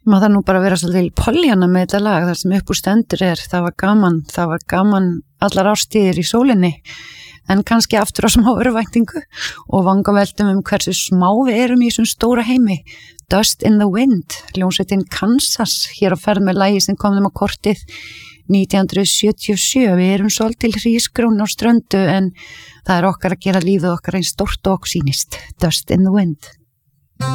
Maður þarf nú bara að vera svolítið Pollyanna með þetta lag, þar sem upp úr stendur það var gaman allar árstíðir í sólinni, en kannski aftur á smá örvæntingu og vangaveltum hversu smá við erum í þessum stóra heimi. Dust in the Wind, hljómsveitin Kansas, hér á ferð með lagi sem kom þeim á kortið 1977. Við erum svolítið hrísgrón á ströndu, en það okkar að gera lífið okkar eins stórt og okkur sýnist. Dust in the Wind.